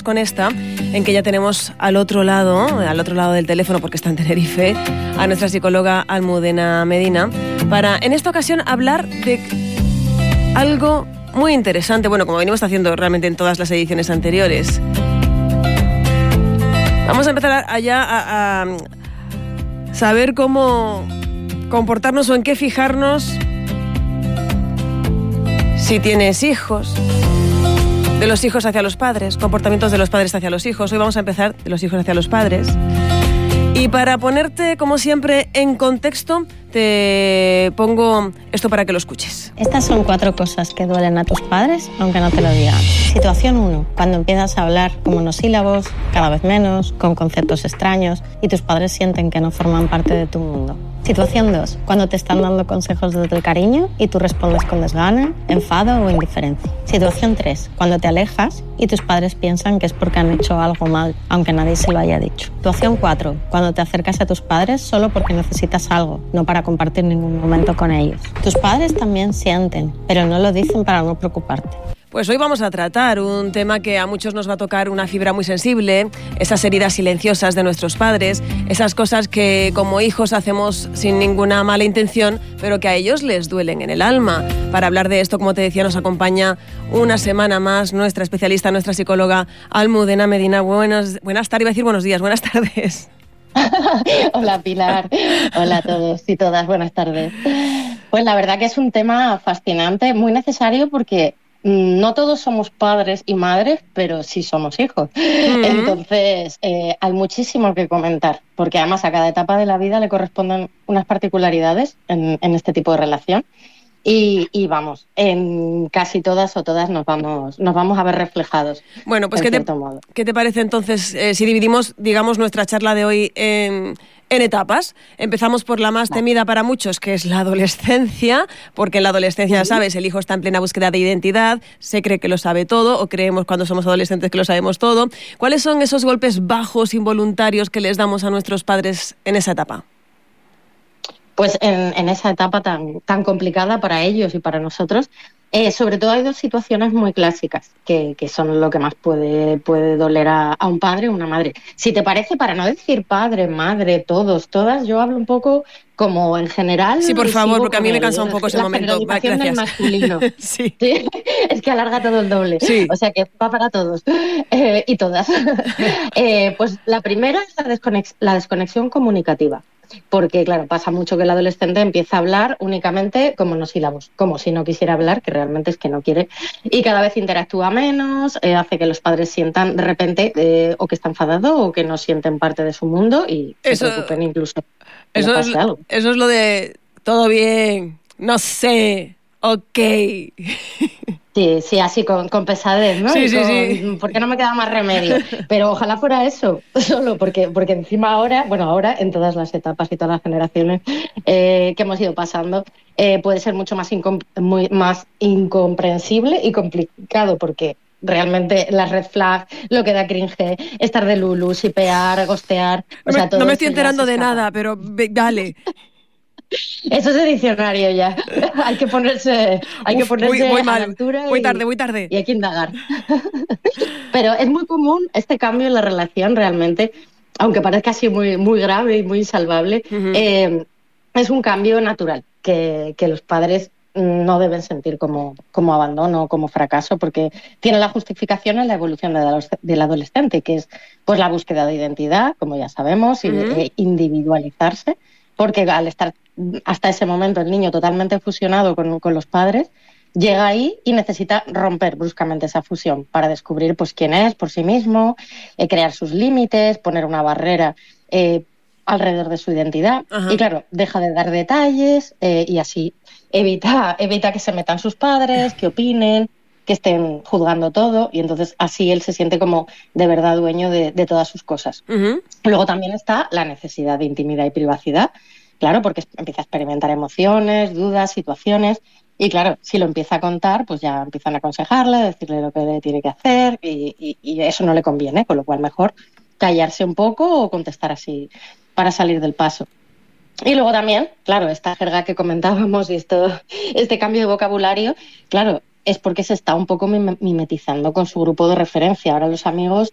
con esta, en que ya tenemos al otro lado del teléfono, porque está en Tenerife, a nuestra psicóloga Almudena Medina, para en esta ocasión hablar de algo muy interesante, bueno, como venimos haciendo realmente en todas las ediciones anteriores. Vamos a empezar a saber cómo comportarnos o en qué fijarnos si tienes hijos, de los hijos hacia los padres, comportamientos de los padres hacia los hijos. Hoy vamos a empezar de los hijos hacia los padres. Y para ponerte, como siempre, en contexto, te pongo esto para que lo escuches. Estas son 4 cosas que duelen a tus padres, aunque no te lo digan. Situación 1. Cuando empiezas a hablar con monosílabos, cada vez menos, con conceptos extraños, y tus padres sienten que no forman parte de tu mundo. Situación 2. Cuando te están dando consejos desde el cariño y tú respondes con desgana, enfado o indiferencia. Situación 3. Cuando te alejas y tus padres piensan que es porque han hecho algo mal, aunque nadie se lo haya dicho. Situación 4. Cuando te acercas a tus padres solo porque necesitas algo, no para compartir ningún momento con ellos. Tus padres también sienten, pero no lo dicen para no preocuparte. Pues hoy vamos a tratar un tema que a muchos nos va a tocar una fibra muy sensible, esas heridas silenciosas de nuestros padres, esas cosas que como hijos hacemos sin ninguna mala intención, pero que a ellos les duelen en el alma. Para hablar de esto, como te decía, nos acompaña una semana más nuestra especialista, nuestra psicóloga Almudena Medina. Buenas tardes, iba a decir buenos días, buenas tardes. Hola Pilar, hola a todos y todas, buenas tardes. Pues la verdad que es un tema fascinante, muy necesario porque no todos somos padres y madres, pero sí somos hijos. Entonces, hay muchísimo que comentar, porque además a cada etapa de la vida le corresponden unas particularidades en este tipo de relación. Y vamos, en casi todas o todas nos vamos a ver reflejados. Bueno, pues ¿qué te parece entonces si dividimos, digamos, nuestra charla de hoy en etapas? Empezamos por la más temida para muchos, que es la adolescencia, porque en la adolescencia, ya sabes, el hijo está en plena búsqueda de identidad, se cree que lo sabe todo, o creemos cuando somos adolescentes que lo sabemos todo. ¿Cuáles son esos golpes bajos, involuntarios, que les damos a nuestros padres en esa etapa? Pues en esa etapa tan complicada para ellos y para nosotros, sobre todo hay 2 situaciones muy clásicas que son lo que más puede doler a un padre o una madre. Si te parece, para no decir padre, madre, todos, todas, yo hablo un poco como en general. Sí, por favor, porque a mí me cansa un poco ese momento. La generalización del masculino. Sí. Sí, es que alarga todo el doble. Sí. O sea que va para todos y todas. Pues la primera es la desconexión comunicativa. Porque, claro, pasa mucho que el adolescente empieza a hablar únicamente con monosílabos, como si no quisiera hablar, que realmente es que no quiere, y cada vez interactúa menos, hace que los padres sientan de repente o que está enfadado o que no sienten parte de su mundo y se preocupen incluso que le pase algo. Eso es lo de todo bien, no sé, ok. Sí, así con pesadez, ¿no? Sí. Porque no me queda más remedio. Pero ojalá fuera eso, solo porque encima ahora en todas las etapas y todas las generaciones que hemos ido pasando, puede ser mucho más incomprensible y complicado, porque realmente las red flags, lo que da cringe, estar de lulu, shipear, ghostear... No me estoy enterando de nada, pero dale. Eso es de diccionario ya. Hay que ponerse muy a mal. la altura. Muy tarde. Y hay que indagar. Pero es muy común este cambio en la relación realmente, aunque parezca así muy, muy grave y muy insalvable. Es un cambio natural que los padres no deben sentir como abandono o como fracaso, porque tiene la justificación en la evolución del adolescente, que es pues la búsqueda de identidad, como ya sabemos, y individualizarse. Porque al estar hasta ese momento el niño totalmente fusionado con los padres, llega ahí y necesita romper bruscamente esa fusión para descubrir pues quién es por sí mismo, crear sus límites, poner una barrera alrededor de su identidad. Ajá. Y claro, deja de dar detalles y así evita que se metan sus padres, que opinen, que estén juzgando todo, y entonces así él se siente como de verdad dueño de todas sus cosas. Luego también está la necesidad de intimidad y privacidad, claro, porque empieza a experimentar emociones, dudas, situaciones, y claro, si lo empieza a contar, pues ya empiezan a aconsejarle, decirle lo que tiene que hacer, y eso no le conviene, con lo cual mejor callarse un poco o contestar así para salir del paso. Y luego también, claro, esta jerga que comentábamos y este cambio de vocabulario, claro, es porque se está un poco mimetizando con su grupo de referencia. Ahora los amigos